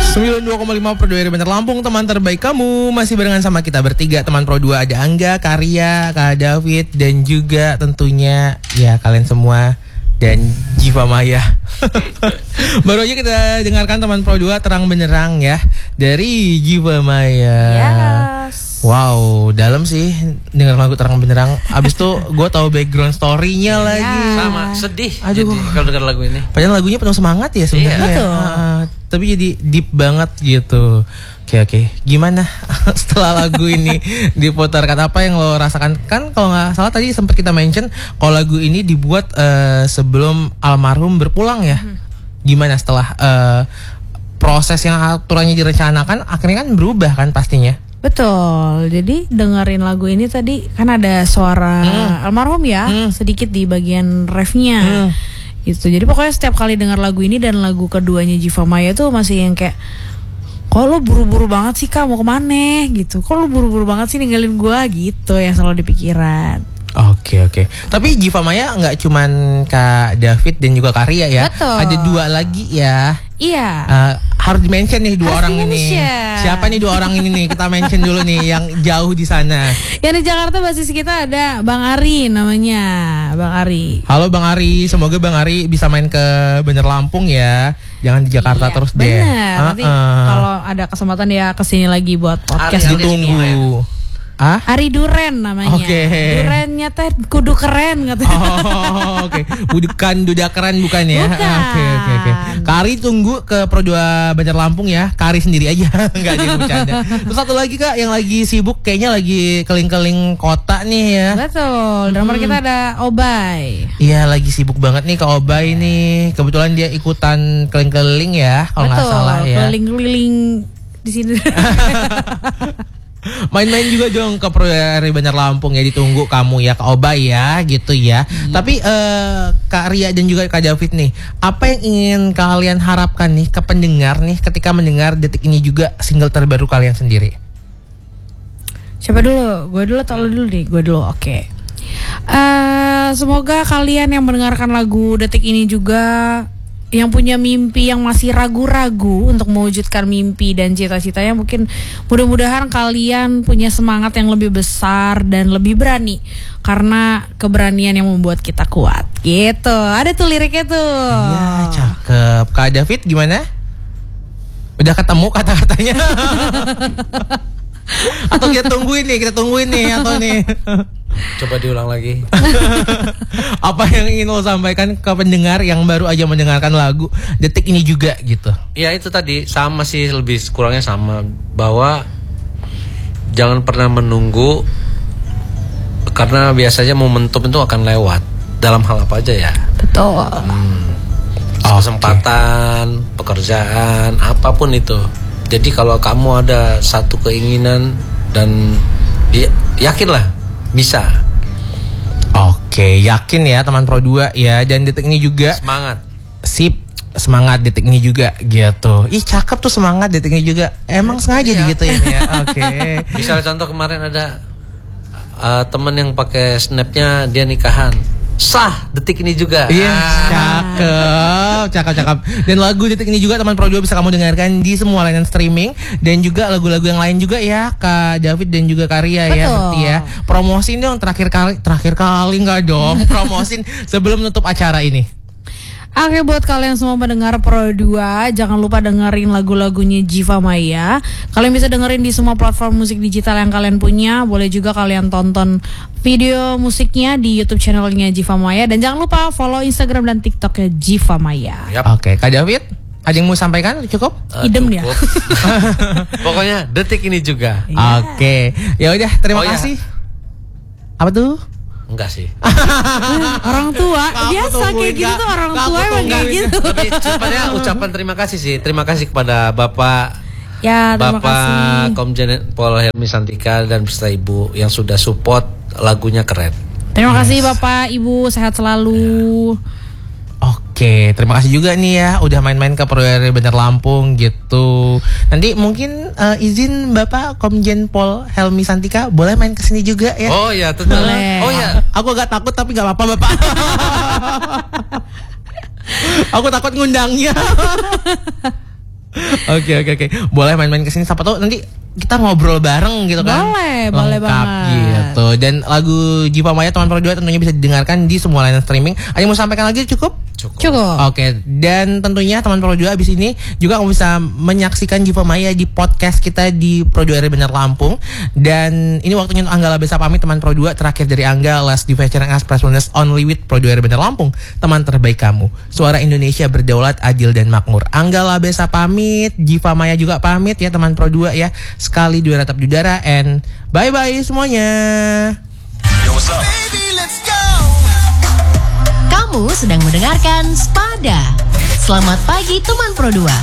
92,5 Pro 2 Bener Lampung, teman terbaik kamu. Masih barengan sama kita bertiga, teman Pro 2. Ada Angga, Karya, Kak David, dan juga tentunya ya kalian semua dan Jiva Maya. Baru aja kita dengarkan teman Pro 2 Terang Benderang ya dari Jiva Maya. Yes. Wow, dalam sih denger lagu Terang Benderang. Abis itu gue tahu background story-nya lagi. Sama, sedih. Aduh, jadi kalau denger lagu ini. Padahal lagunya penuh semangat ya sebenarnya. Iya, tapi jadi deep banget gitu. Oke. Gimana setelah lagu ini diputarkan, apa yang lo rasakan? Kan kalau nggak salah tadi sempat kita mention kalau lagu ini dibuat sebelum almarhum berpulang ya. Gimana setelah proses yang aturannya direncanakan akhirnya kan berubah kan pastinya? Betul. Jadi dengerin lagu ini tadi kan ada suara almarhum ya, sedikit di bagian refnya. Gitu. Jadi pokoknya setiap kali dengar lagu ini dan lagu keduanya Jiva Maya tuh masih yang kayak, kok lo buru-buru banget sih Kak, mau kemana gitu. Kok lo buru-buru banget sih ninggalin gua gitu, yang selalu di pikiran. Oke. Tapi Jiva Maya nggak cuman Kak David dan juga Karya ya. Betul. Ada dua lagi ya. Iya. Harus di-mention nih dua Harus orang ini. di-mention. Siapa nih dua orang ini nih? Kita mention dulu nih yang jauh di sana. Yang di Jakarta basis kita ada Bang Ari namanya. Bang Ari. Halo Bang Ari, semoga Bang Ari bisa main ke Bener Lampung ya. Jangan di Jakarta terus deh. Bener. Nanti kalau ada kesempatan dia kesini lagi buat podcast. Ditunggu. Ari Duren namanya. Oke. Durennya teh kudu keren katanya. Oke. Bukan duda keren bukan ya? Bukan. Oke. Kari tunggu ke Pro 2 Banjar Lampung ya. Kari sendiri aja. Enggak jadi bercanda. Terus satu lagi Kak yang lagi sibuk kayaknya lagi keling-keling kota nih ya. Betul. Drummer kita ada Obay. Iya lagi sibuk banget nih Kak Obay nih. Kebetulan dia ikutan keling-keling ya kalau nggak salah ya. Keliling-keliling di sini. Main-main juga dong ke Pro Banjar Lampung ya, ditunggu kamu ya Kak Obay ya gitu ya. Tapi Kak Ria dan juga Kak David nih, apa yang ingin kalian harapkan nih ke pendengar nih ketika mendengar detik ini juga single terbaru kalian sendiri? Siapa dulu? Gue dulu atau lu dulu nih? Gue dulu, oke. Semoga kalian yang mendengarkan lagu detik ini juga yang punya mimpi, yang masih ragu-ragu untuk mewujudkan mimpi dan cita-citanya, mungkin mudah-mudahan kalian punya semangat yang lebih besar dan lebih berani, karena keberanian yang membuat kita kuat gitu. Ada tuh liriknya tuh. Iya cakep. Kak David gimana? Udah ketemu kata-katanya? Atau kita tungguin nih atau nih? Coba diulang lagi. Apa yang ingin lo sampaikan ke pendengar yang baru aja mendengarkan lagu detik ini juga gitu? Ya itu tadi sama sih, lebih kurangnya sama, bahwa jangan pernah menunggu, karena biasanya momentum itu akan lewat dalam hal apa aja ya. Betul. Kesempatan, pekerjaan, apapun itu. Jadi kalau kamu ada satu keinginan dan yakinlah bisa. Oke, yakin ya teman Pro 2 ya. Dan detik ini juga Semangat. Sip, semangat detik ini juga gitu. Ih cakep tuh semangat detik ini juga. Emang sengaja digituin ya. Oke. Misalnya contoh kemarin ada temen yang pakai snapnya dia nikahan. Sah detik ini juga. Iya, cakep. Dan lagu detik ini juga teman Pro 2 bisa kamu dengarkan di semua layanan streaming, dan juga lagu-lagu yang lain juga ya Kak David dan juga Karya ya. Seperti ya. Promosin dong terakhir kali enggak dong. Promosin sebelum nutup acara ini. Oke, buat kalian semua pendengar Pro 2, jangan lupa dengerin lagu-lagunya Jiva Maya. Kalian bisa dengerin di semua platform musik digital yang kalian punya. Boleh juga kalian tonton video musiknya di YouTube channelnya Jiva Maya. Dan jangan lupa follow Instagram dan TikToknya Jiva Maya. Oke, Kak David, ada yang mau sampaikan? Cukup? Idem ya. Pokoknya detik ini juga. Oke, ya udah terima kasih. Apa tuh? Enggak sih. Orang tua biasa kayak gitu tuh, orang tua emang kayak gitu. Tapi sebenarnya ucapan terima kasih sih. Terima kasih kepada Bapak terima kasih. Komjen Pol Helmi Santika dan beserta Ibu yang sudah support lagunya keren. Terima kasih Bapak, Ibu, sehat selalu. Oke, terima kasih juga nih ya udah main-main ke Pro Bener Lampung gitu. Nanti mungkin izin Bapak Komjen Pol Helmi Santika boleh main ke sini juga ya. Oh ya, tentu. Boleh. Oh ya. Aku agak takut tapi gak apa-apa Bapak. Aku takut ngundangnya. Oke. Boleh main-main kesini. Siapa tahu nanti kita ngobrol bareng gitu kan. Boleh Lengkap banget. gitu. Dan lagu Jiva Maya Teman Pro 2 tentunya bisa didengarkan di semua layanan streaming. Ada yang mau sampaikan lagi cukup? Cukup. Oke, dan tentunya teman Pro 2 abis ini juga kamu bisa menyaksikan Jiva Maya di podcast kita di Pro 2 RRI Benar Lampung. Dan ini waktunya untuk Angga Labesa pamit teman Pro 2. Terakhir dari Angga, last device channel Express Wellness only with Pro 2 RRI Benar Lampung. Teman terbaik kamu. Suara Indonesia berdaulat, adil dan makmur. Angga Labesa pamit, Jiva Maya juga pamit ya teman Pro 2 ya. Sekali dua ratap di udara and bye-bye semuanya. Yo, what's up? Baby, let's go. Kamu sedang mendengarkan Spada. Selamat pagi teman Pro 2.